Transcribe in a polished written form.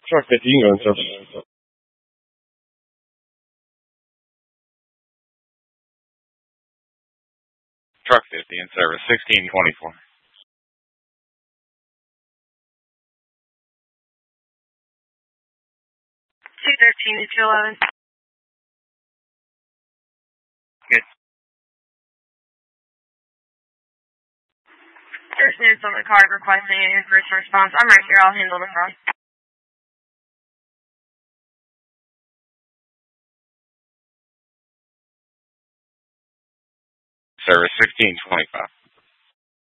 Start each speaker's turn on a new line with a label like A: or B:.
A: Truck 50, you can go in service.
B: Truck 50 in service, 1624.
C: 213 to 211.
B: Good.
C: There's news on the card requesting an in-person response. I'm right here. I'll handle the phone.
B: Service 1625.